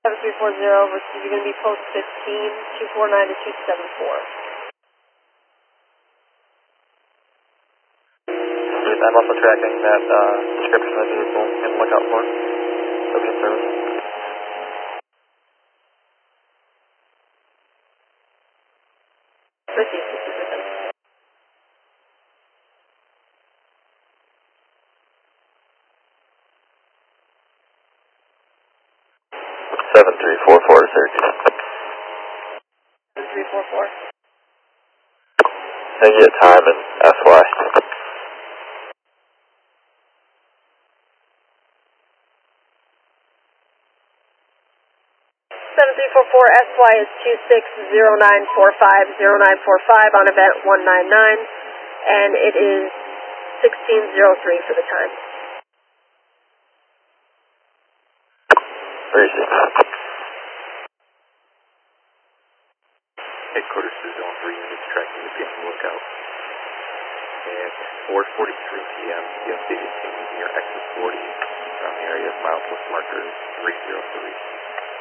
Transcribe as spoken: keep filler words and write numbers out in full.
seven three four zero versus you're going to be post fifteen, two four nine to two seven four. I'm also tracking that uh, description of the vehicle and look out for it. It'll be in service. Received, sixty percent. seven three four four, Syracuse. seven three four four. Can I get time and S Y? seven three four four S Y is two six zero nine four five zero nine four five on event one nine nine, and it is sixteen oh three for the time. Racing. Headquarters to Zone three units tracking the vehicle lookout. At four forty-three p m, the updated team near exit forty around the area of milepost marker three zero three.